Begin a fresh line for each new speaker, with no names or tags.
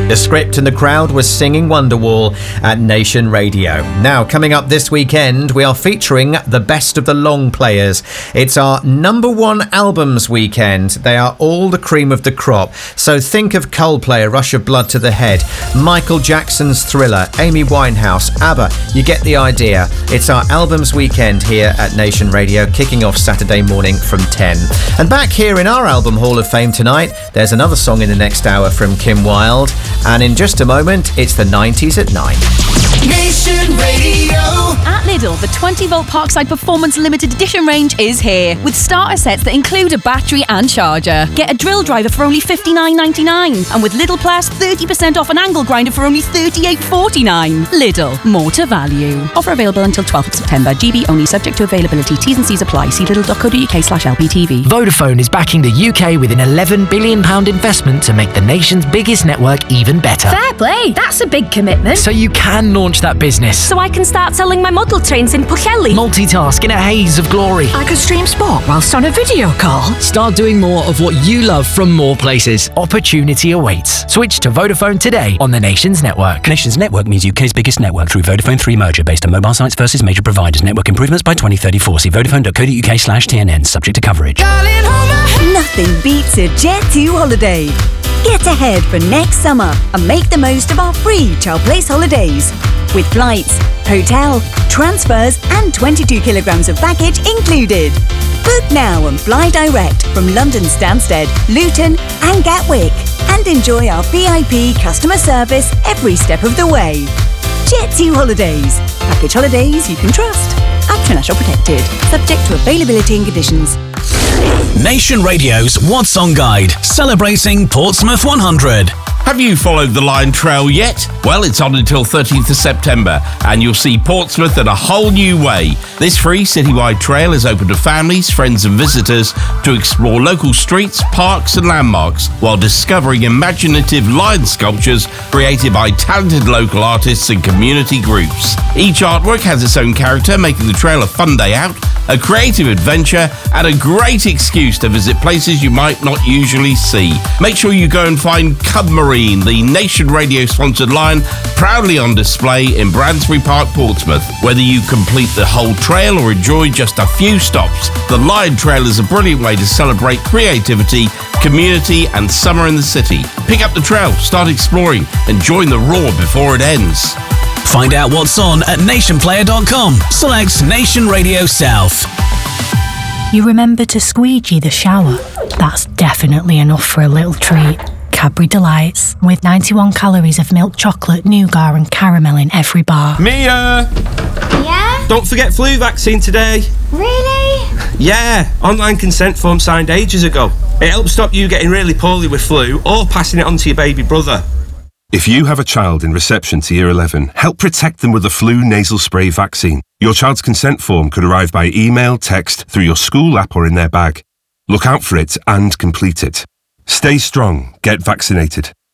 The Script and the crowd was singing Wonderwall at Nation Radio. Now, coming up this weekend, we are featuring the best of the long players. It's our number one albums weekend. They are all the cream of the crop. So think of Coldplay, A Rush of Blood to the Head, Michael Jackson's Thriller, Amy Winehouse, ABBA. You get the idea. It's our albums weekend here at Nation Radio, kicking off Saturday morning from 10. And back here in our Album Hall of Fame tonight, there's another song in the next hour from Kim Wilde. And in just a moment, it's the 90s at 9.
Nation Radio.
At Lidl, the 20-volt Parkside Performance Limited Edition range is here, with starter sets that include a battery and charger. Get a drill driver for only $59.99, and with Lidl Plus, 30% off an angle grinder for only $38.49. Lidl, more to value. Offer available until 12th of September. GB only, subject to availability. T's and C's apply. See lidl.co.uk/LPTV.
Vodafone is backing the UK with an £11 billion investment to make the nation's biggest network even better.
Fair play, that's a big commitment.
So you can launch that business.
So I can start selling my model trains in Pwllheli.
Multitask in a haze of glory.
I could stream sport whilst on a video call.
Start doing more of what you love from more places. Opportunity awaits. Switch to Vodafone today on the Nation's network.
Nation's network means UK's biggest network through Vodafone 3 merger based on mobile sites versus major providers. Network improvements by 2034. See vodafone.co.uk/TNN. Subject to coverage.
Nothing beats a Jet2 holiday. Get ahead for next summer and make the most of our free Child Place holidays. With flights, hotel, transfers and 22 kilograms of baggage included. Book now and fly direct from London Stansted, Luton and Gatwick. And enjoy our VIP customer service every step of the way. Jet2 Holidays. Package holidays you can trust. International protected. Subject to availability and conditions.
Nation Radio's What's On Guide, celebrating Portsmouth 100.
Have you followed the Lion Trail yet? Well, it's on until 13th of September, and you'll see Portsmouth in a whole new way. This free citywide trail is open to families, friends and visitors to explore local streets, parks and landmarks while discovering imaginative lion sculptures created by talented local artists and community groups. Each artwork has its own character, making the trail a fun day out, a creative adventure and a great excuse to visit places you might not usually see. Make sure you go and find Cub Marine, the Nation Radio sponsored lion, proudly on display in Bransbury Park, Portsmouth. Whether you complete the whole trail or enjoy just a few stops, the Lion Trail is a brilliant way to celebrate creativity, community and summer in the city. Pick up the trail, start exploring and join the roar before it ends.
Find out what's on at nationplayer.com. Select Nation Radio South.
You remember to squeegee the shower? That's definitely enough for a little treat. Cadbury Delights, with 91 calories of milk chocolate, nougat and caramel in every bar.
Mia!
Yeah?
Don't forget flu vaccine today.
Really?
Yeah, online consent form signed ages ago. It helps stop you getting really poorly with flu or passing it on to your baby brother.
If you have a child in reception to Year 11, help protect them with the flu nasal spray vaccine. Your child's consent form could arrive by email, text, through your school app or in their bag. Look out for it and complete it. Stay strong. Get vaccinated.